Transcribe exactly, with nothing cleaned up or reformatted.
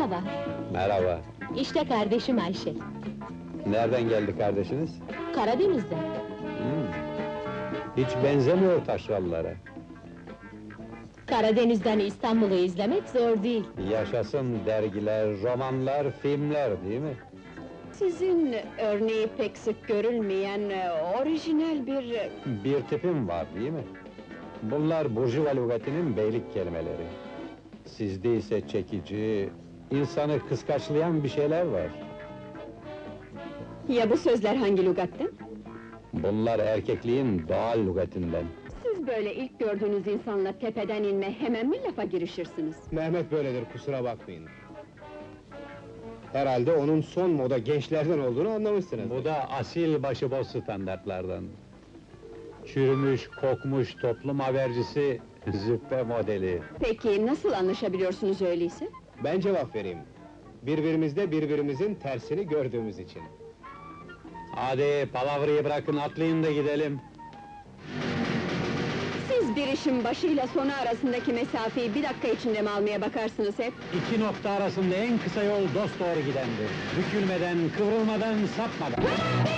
Merhaba, Merhaba. işte kardeşim Ayşe. Nereden geldi kardeşiniz? Karadeniz'den. Hmm. Hiç benzemiyor taşralılara. Karadeniz'den İstanbul'u izlemek zor değil. Yaşasın dergiler, romanlar, filmler değil mi? Sizin örneği pek sık görülmeyen, e, orijinal bir... e, Bir tipim var değil mi? Bunlar Burjuva lügatinin beylik kelimeleri. Sizde ise çekici, insanı kıskaçlayan bir şeyler var. Ya bu sözler hangi lügattan? Bunlar erkekliğin doğal lügatinden. Siz böyle ilk gördüğünüz insanla tepeden inme hemen mi lafa girişirsiniz? Mehmet böyledir, kusura bakmayın. Herhalde onun son moda gençlerden olduğunu anlamışsınız. Bu da asil başıboş standartlardan. Çürümüş, kokmuş toplum habercisi, züppe modeli. Peki nasıl anlaşabiliyorsunuz öyleyse? Ben cevap vereyim. Birbirimizde birbirimizin tersini gördüğümüz için. Hadi palavrayı bırakın, atlayın da gidelim. Siz bir işin başıyla sonu arasındaki mesafeyi bir dakika içinde mi almaya bakarsınız hep? İki nokta arasında en kısa yol dosdoğru gidendir. Bükülmeden, kıvrılmadan, sapmadan.